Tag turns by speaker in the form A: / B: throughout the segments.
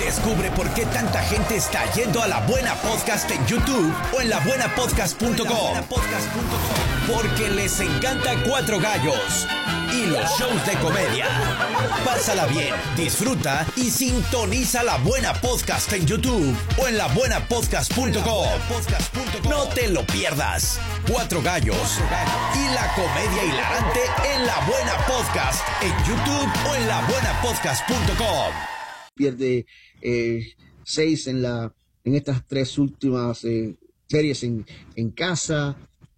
A: Descubre por qué tanta gente está yendo a La Buena Podcast en YouTube o en labuenapodcast.com. Porque les encanta Cuatro Gallos y los shows de comedia. Pásala bien, disfruta y sintoniza La Buena Podcast en YouTube o en labuenapodcast.com. No te lo pierdas. Cuatro Gallos y la comedia hilarante en La Buena Podcast en YouTube o en labuenapodcast.com.
B: Pierde 6 en estas 3 últimas series en casa,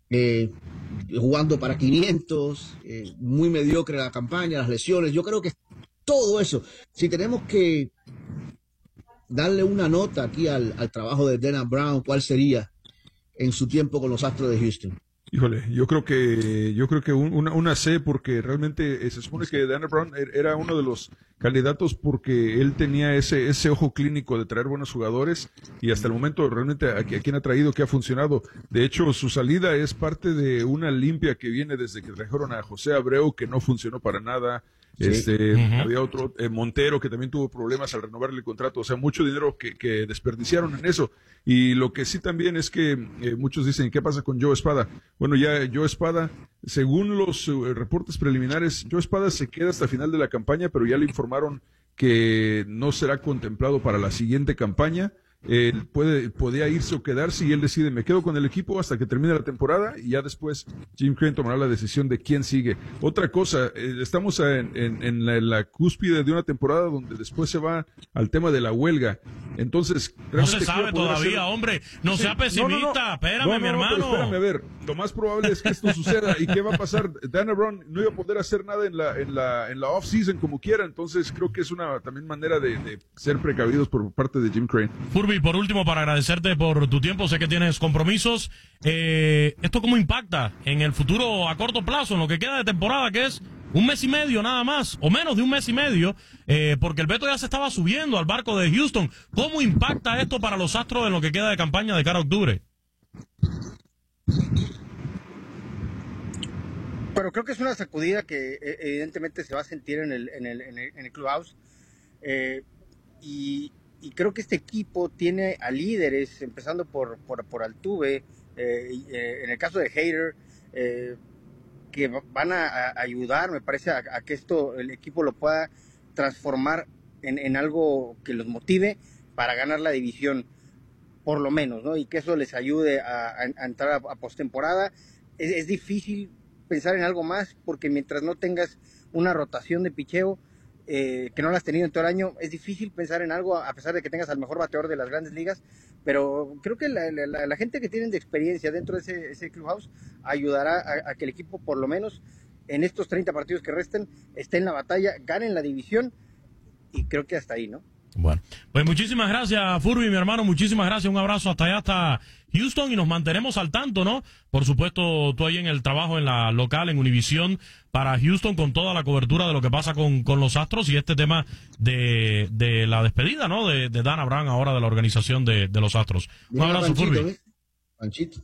B: jugando para 500, muy mediocre la campaña, las lesiones. Yo creo que todo eso, si tenemos que darle una nota aquí al trabajo de Dan Brown, ¿cuál sería en su tiempo con los Astros de Houston?
C: Híjole, yo creo que una C, porque realmente se supone que Dan Brown era uno de los candidatos porque él tenía ese ojo clínico de traer buenos jugadores, y hasta el momento realmente a quien ha traído que ha funcionado. De hecho, su salida es parte de una limpia que viene desde que trajeron a José Abreu, que no funcionó para nada. Sí. Había otro, Montero, que también tuvo problemas al renovarle el contrato. O sea, mucho dinero que desperdiciaron en eso. Y lo que sí también es que muchos dicen, ¿qué pasa con Joe Espada? Bueno, ya Joe Espada, según los reportes preliminares, Joe Espada se queda hasta final de la campaña, pero ya le informaron que no será contemplado para la siguiente campaña. Podía irse o quedarse, y él decide, me quedo con el equipo hasta que termine la temporada, y ya después Jim Crane tomará la decisión de quién sigue. Otra cosa, estamos en la cúspide de una temporada donde después se va al tema de la huelga. Entonces,
D: no se sabe todavía, hombre. No sea pesimista. Espérame, mi hermano.
C: Pero espérame, a ver. Lo más probable es que esto suceda. ¿Y qué va a pasar? Dan Brown no iba a poder hacer nada en la off-season como quiera. Entonces, creo que es una también manera de ser precavidos por parte de Jim Crane.
D: Furby, por último, para agradecerte por tu tiempo, sé que tienes compromisos. ¿Esto cómo impacta en el futuro a corto plazo, en lo que queda de temporada, que es un mes y medio nada más, o menos de un mes y medio, porque el Beto ya se estaba subiendo al barco de Houston? ¿Cómo impacta esto para los Astros en lo que queda de campaña de cara a octubre?
E: Pero creo que es una sacudida que evidentemente se va a sentir en el clubhouse, y creo que este equipo tiene a líderes, empezando por Altuve, en el caso de Hader, que van a ayudar, me parece, a que el equipo lo pueda transformar en algo que los motive para ganar la división, por lo menos, ¿no? Y que eso les ayude a entrar a postemporada. Es difícil pensar en algo más, porque mientras no tengas una rotación de picheo, que no la has tenido en todo el año, es difícil pensar en algo, a pesar de que tengas al mejor bateador de las grandes ligas. Pero creo que la gente que tienen de experiencia dentro de ese clubhouse ayudará a que el equipo, por lo menos en estos 30 partidos que resten, esté en la batalla, ganen la división, y creo que hasta ahí, ¿no?
D: Bueno, pues muchísimas gracias, Furby, mi hermano, muchísimas gracias, un abrazo hasta allá, hasta Houston, y nos mantenemos al tanto, ¿no? Por supuesto, tú ahí en el trabajo en la local, en Univisión, para Houston, con toda la cobertura de lo que pasa con los Astros, y este tema de la despedida, ¿no? De Dana Brown, ahora de la organización de los Astros. Un abrazo, Furby.
B: Panchito.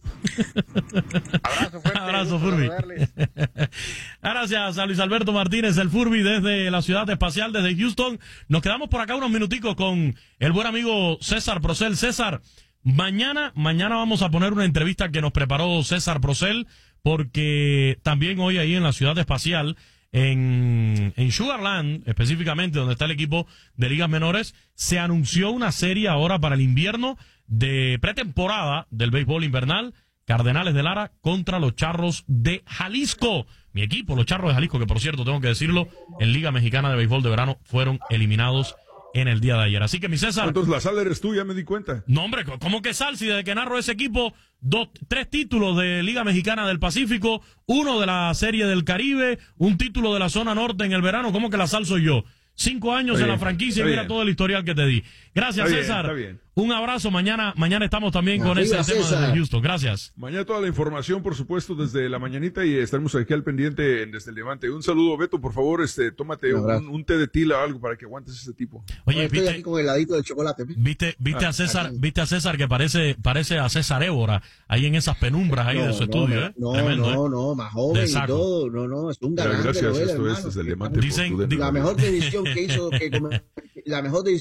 D: Abrazo, Furby. Gracias a Luis Alberto Martínez, el Furby, desde la ciudad espacial, desde Houston. Nos quedamos por acá unos minuticos con el buen amigo César Procel. César, mañana vamos a poner una entrevista que nos preparó César Procel, porque también hoy ahí en la ciudad espacial, en Sugarland, específicamente donde está el equipo de ligas menores, se anunció una serie ahora para el invierno de pretemporada del béisbol invernal, Cardenales de Lara contra los Charros de Jalisco. Mi equipo, los Charros de Jalisco, que por cierto, tengo que decirlo, en Liga Mexicana de Béisbol de Verano fueron eliminados en el día de ayer. Así que, mi César...
C: Entonces la sal eres tú, ya me di cuenta.
D: No, hombre, ¿cómo que sal? Si desde que narro ese equipo, 3 títulos de Liga Mexicana del Pacífico, 1 de la Serie del Caribe, un título de la zona norte en el verano, ¿cómo que la sal soy yo? 5 años en la franquicia, y mira todo el historial que te di. Gracias, César.
C: Está bien.
D: Un abrazo. Mañana estamos también con ese tema de Houston. Gracias.
C: Mañana toda la información, por supuesto, desde la mañanita, y estaremos aquí al pendiente desde el Levante. Un saludo, Beto, por favor, tómate un té de tila o algo para que aguantes ese tipo.
B: Oye, estoy aquí con el heladito de chocolate.
D: ¿Viste a César que parece a César Évora ahí en esas penumbras ahí de su estudio?
B: No, más joven y todo. No, es un galán.
C: Gracias,
B: de novela,
C: esto es desde el Levante.
B: La mejor decisión que hizo, la mejor